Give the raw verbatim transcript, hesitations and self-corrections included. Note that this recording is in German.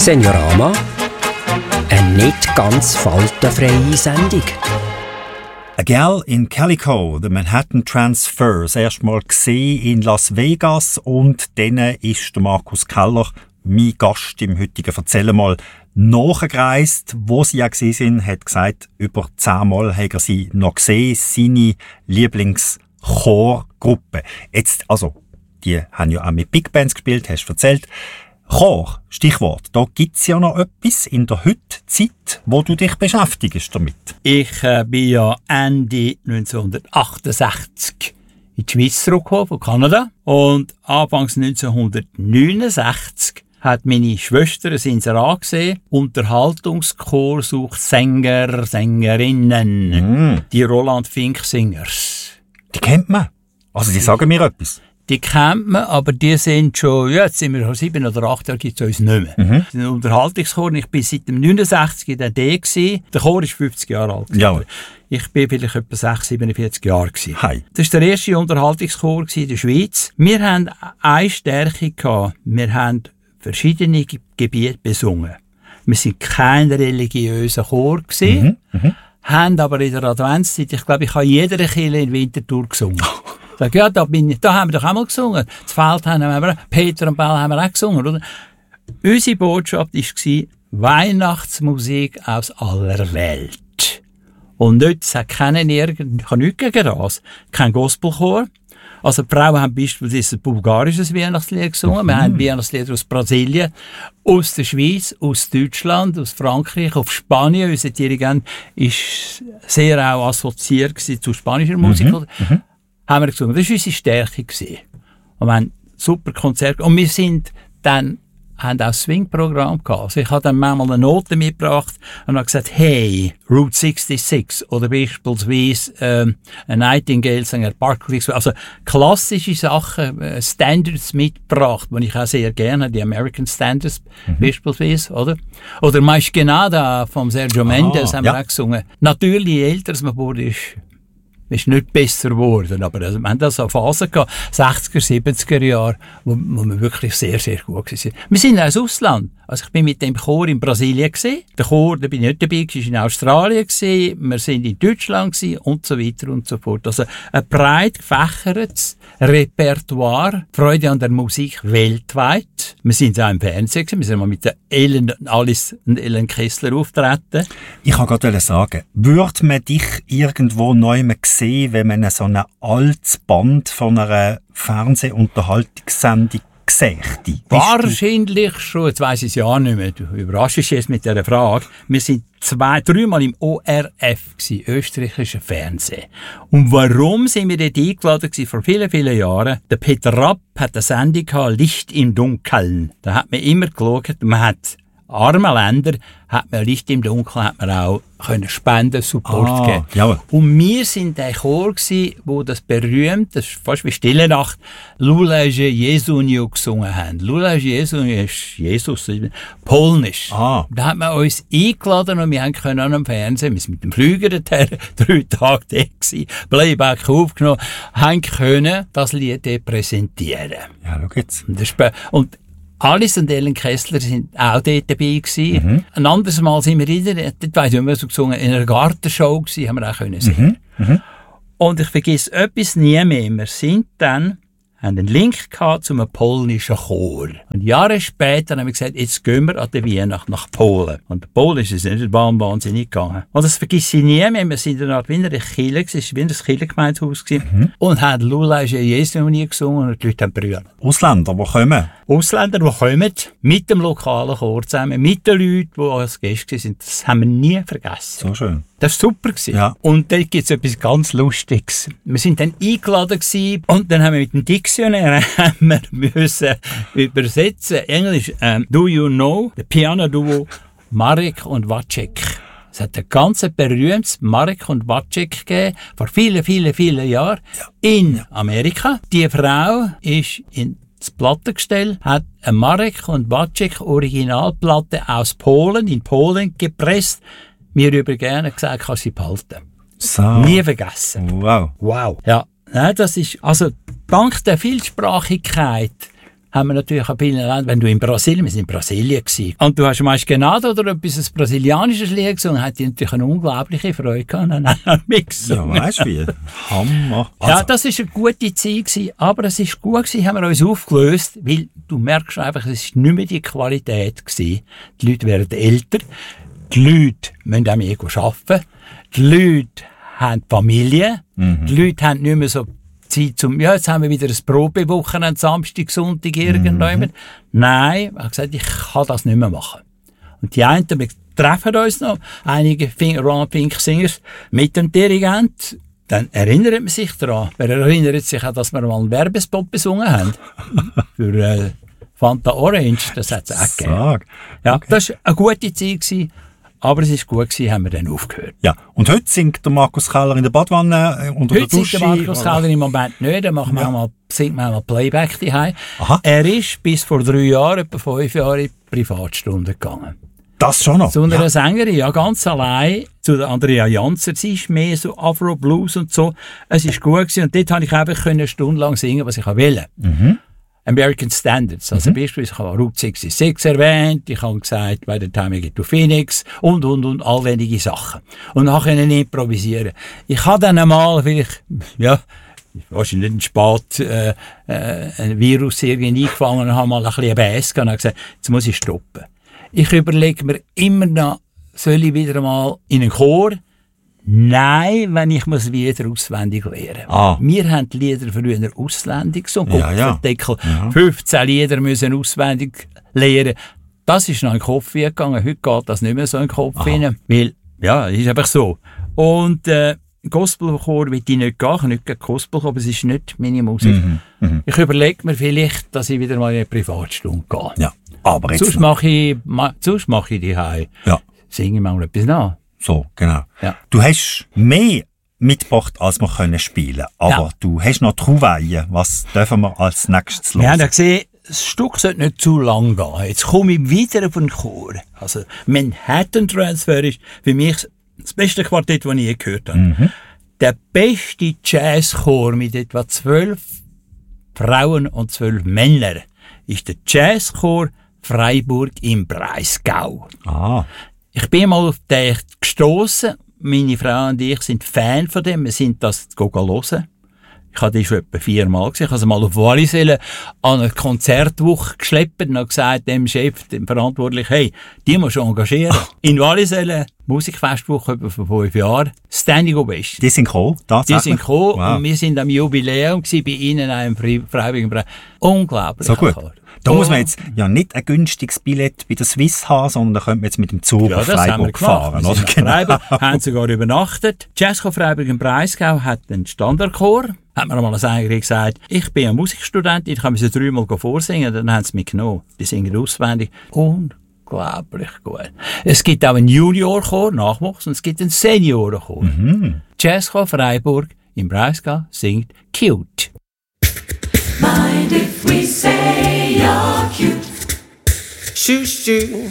Seniorama, eine nicht ganz faltenfreie Sendung. A Girl in Calico, The Manhattan Transfer, das erste Mal gesehen in Las Vegas, und dann ist der Markus Keller, mein Gast im heutigen «Erzähl mal», nachgereist. Wo sie ja gesehen sind, hat gesagt, über zehnmal hat er sie noch gesehen, seine Lieblingschorgruppe. Jetzt, also, die haben ja auch mit Big Bands gespielt, hast du erzählt. Chor, Stichwort, da gibt es ja noch etwas in der heutigen Zeit, wo du dich beschäftigst damit. Ich äh, bin ja Ende neunzehnhundertachtundsechzig in die Schweiz zurückgekommen, von Kanada. Und anfangs neunzehnhundertneunundsechzig hat meine Schwester ein Inserat gesehen. Unterhaltungschor sucht Sänger, Sängerinnen. Mm. Die Roland Fink Singers. Die kennt man. Also die sagen mir etwas. Die kennt man, aber die sind schon, ja, jetzt sind wir sieben oder acht Jahre, gibt es uns nicht mehr. Mhm. Das ist ein Unterhaltungschor. Ich bin seit dem neunundsechzig in der D gewesen. Der Chor ist fünfzig Jahre alt. Ja. Ich bin vielleicht etwa sechs, siebenundvierzig Jahre gewesen. Hi. Das war der erste Unterhaltungschor in der Schweiz. Wir hatten eine Stärke gehabt. Wir haben verschiedene Gebiete besungen. Wir waren kein religiöser Chor gewesen, mhm. Mhm. haben aber in der Adventszeit, ich glaube, ich habe jeder Kirche in Winterthur gesungen. Sag, ja, da, bin ich, da haben wir doch auch mal gesungen. Das Feld haben wir, Peter und Bell haben wir auch gesungen, oder? Unsere Botschaft war Weihnachtsmusik aus aller Welt. Und nicht, es hat keinen irgend, ich habe nichts gegen das, kein Gospelchor. Also die Frauen haben beispielsweise ein bulgarisches Weihnachtslied gesungen, mhm. wir haben Weihnachtslieder aus Brasilien, aus der Schweiz, aus Deutschland, aus Frankreich, auf Spanien. Unser Dirigent war sehr auch assoziiert zu spanischer Musik. Mhm. Mhm. Haben wir gesungen. Das war unsere Stärke. Und wir haben super Konzerte. Und wir sind dann, haben auch ein Swing-Programm gehabt. Also ich habe dann manchmal eine Note mitgebracht und habe gesagt, hey, Route sechsundsechzig, oder beispielsweise, ähm, ein Nightingale-Sänger, Parker, also klassische Sachen, äh, Standards mitgebracht, die ich auch sehr gerne habe, die American Standards, mhm. beispielsweise, oder? Oder Mais Genada vom Sergio Mendes ah, haben ja. wir auch gesungen. Natürlich, je älter man wurde, ist, ist nicht besser geworden, aber also, wir haben da so eine Phase gehabt, sechziger, siebziger Jahre, wo, wo wir wirklich sehr, sehr gut waren. Wir sind auch ins Ausland. Also ich bin mit dem Chor in Brasilien gewesen. Der Chor, da bin ich nicht dabei, war in Australien gewesen. Wir sind in Deutschland gewesen und so weiter und so fort. Also ein breit gefächertes Repertoire, Freude an der Musik weltweit. Wir sind auch im Fernsehen gewesen. Wir sind mal mit der Ellen, Alice und Ellen Kessler auftreten. Ich kann gerade sagen, würde man dich irgendwo neu sehen, wenn man so ein altes Band von einer Fernsehunterhaltungssendung sächte? Wahrscheinlich schon, jetzt weiss ich es ja nicht mehr. Du überraschst jetzt mit dieser Frage. Wir sind zwei, dreimal im O R F gewesen, österreichischer Fernsehen. Und warum sind wir dort eingeladen gewesen? Vor vielen, vielen Jahren. Der Peter Rapp hat eine Sendung gehabt, Licht im Dunkeln. Da hat man immer geschaut, man hat arme Länder, hat man Licht im Dunkeln, hat man auch können Spenden, Support ah, geben. Ja. Und wir sind der Chor gsi, wo das berühmt, das ist fast wie Stille Nacht, Lulaje Jesunio gesungen haben. Lulaje Jesunio ist Jesus, polnisch. Ah. Da hat man uns eingeladen und wir haben können an dem Fernsehen, wir sind mit dem Flüger dorthin, drei Tage da gsi, Playback aufgenommen, haben können das Lied dort präsentieren. Ja, schau jetzt. Und, das und Alice und Ellen Kessler sind auch dort dabei gewesen. Mhm. Ein anderes Mal sind wir in der, dort weiss ich, wir so gesungen, in einer Gartenshow gewesen, haben wir auch können sehen. Mhm. Mhm. Und ich vergesse etwas nie mehr. Wir sind dann, haben einen Link gehabt zu einem polnischen Chor. Und Jahre später haben wir gesagt, jetzt gehen wir an der Weihnacht nach Polen. Und Polen ist es nicht wahnsinnig gegangen. Und das vergesse ich nie mehr. Wir sind in einer Art wie einer Kirche, es war wie ein Kirchengemeindehaus mhm. und haben Lulaje Jesu nie gesungen und die Leute haben berührt. Ausländer, die kommen? Ausländer, die kommen, mit dem lokalen Chor zusammen, mit den Leuten, die als Gäste sind. Das haben wir nie vergessen. So schön. Das war super. Ja. Und dort gibt es etwas ganz Lustiges. Wir sind dann eingeladen gewesen, und dann haben wir mit dem Diktionär haben wir müssen übersetzen. Englisch, um, do you know, the Piano-Duo Marek und Wacek. Es hat ein ganz berühmtes Marek und Wacek gegeben, vor vielen, vielen, vielen Jahren, ja. in Amerika. Die Frau ist in das Plattengestell, hat eine Marek und Wacek Originalplatte aus Polen, in Polen gepresst. Mir über gerne gesagt, kann sie behalten. So. Nie vergessen. Wow. Wow. Ja, ja, das ist, also, dank der Vielsprachigkeit haben wir natürlich an vielen Ländern, wenn du in Brasilien, wir sind in Brasilien gewesen, und du hast meist Genado oder etwas ein brasilianisches Lied gesungen, hat die natürlich eine unglaubliche Freude gehabt an einem Mix. Ja, weißt du wie? Hammer. Also. Ja, das war eine gute Zeit gewesen, aber es ist gut gewesen, haben wir uns aufgelöst, weil du merkst einfach, es war nicht mehr die Qualität gewesen. Die Leute werden älter, die Leute müssen auch mehr arbeiten, die Leute haben Familie, mhm. die Leute haben nicht mehr so Zeit zum, ja, jetzt haben wir wieder ein Probewochenende, Samstag, Sonntag, irgendwann. Mhm. Nein, ich habe gesagt, ich kann das nicht mehr machen. Und die einen, wir treffen uns noch, einige Roland Fink Singers mit dem Dirigent, dann erinnert man sich daran. Wer erinnert sich auch, dass wir mal einen Werbespot besungen haben? Für äh, Fanta Orange, das hat es auch gegeben. Ja, okay. Das war eine gute Zeit gewesen. Aber es war gut gewesen, haben wir dann aufgehört. Ja, und heute singt der Markus Keller in der Badwanne unter heute der Dusche. Heute singt der Markus Keller im Moment nicht, da machen wir ja. mal, singt man mal Playback daheim. Er ist bis vor drei Jahren, etwa fünf Jahre, in Privatstunden gegangen. Das schon noch? Zu einer ja. Sängerin, ja, ganz allein, zu der Andrea Janzer. Sie ist mehr so Afro-Blues und so. Es war gut gewesen und dort konnte ich einfach eine Stunde lang singen, was ich wollte. Mhm. American Standards. Also mhm. beispielsweise, ich habe Route sechsundsechzig erwähnt, ich habe gesagt, bei der Time I Get to Phoenix und, und, und, allwendige Sachen. Und nachher improvisieren. Ich habe dann einmal vielleicht, ja, wahrscheinlich nicht spät, äh, äh, ein Virus irgendwie eingefangen und habe mal ein bisschen Bass gehabt und habe gesagt, jetzt muss ich stoppen. Ich überlege mir immer noch, soll ich wieder mal in einen Chor? Nein, wenn ich muss Lieder auswendig lernen. Ah. Wir haben die Lieder früher auswendig gesungen. Ja, ja. Deckel. Ja. fünfzehn Lieder müssen auswendig lernen. Das ist noch in den Kopf gegangen. Heute geht das nicht mehr so in den Kopf rein. Weil, ja, es ist einfach so. Und äh, Gospelchor will ich nicht gehen. Ich kann nicht gegen Gospelchor, aber es ist nicht meine Musik. Mhm. Mhm. Ich überlege mir vielleicht, dass ich wieder mal in eine Privatstunde gehe. Ja, aber jetzt sonst mache ich, ma, sonst mache ich die Hause. Ja. Singe mal etwas nach. So, genau. Ja. Du hast mehr mitgebracht, als wir können spielen. Aber ja. du hast noch Trouvaille. Was dürfen wir als nächstes hören? Wir haben ja gesehen, das Stück sollte nicht zu lang gehen. Jetzt komme ich wieder auf den Chor. Also, Manhattan Transfer ist für mich das beste Quartett, das ich je gehört habe. Mhm. Der beste Jazzchor mit etwa zwölf Frauen und zwölf Männern ist der Jazzchor Freiburg im Breisgau. Ah. Ich bin mal auf den gestossen. Meine Frau und ich sind Fan von dem. Wir sind das hören. Ich habe die schon etwa viermal gesehen. Ich habe sie mal auf Wallisellen an eine Konzertwoche geschleppt und habe gesagt dem Chef, dem Verantwortlichen, hey, die musst du engagieren. In Wallisellen, Musikfestwoche etwa vor fünf Jahren, Standing Ovation. Die sind gekommen, tatsächlich? Die sind gekommen wow. Und wir sind am Jubiläum gewesen, bei ihnen einem Freiwilligen Preis. Unglaublich. So gut. Da muss man jetzt ja nicht ein günstiges Billett bei der Swiss haben, sondern da könnte man jetzt mit dem Zug ja, auf Freiburg fahren. Wir sind genau. Freiburg, haben sogar übernachtet. Jazzchor Freiburg im Breisgau hat einen Standardchor. Hat mir einmal eine Sängerin gesagt, ich bin ein Musikstudent, ich kann sie dreimal vorsingen, dann haben sie mich genommen. Die singen auswendig. Unglaublich gut. Es gibt auch einen Juniorchor, Nachwuchs, und es gibt einen Seniorenchor. Mhm. Jazzchor Freiburg im Breisgau singt Cute. Mind if we say you're cute? Shoo, shoo.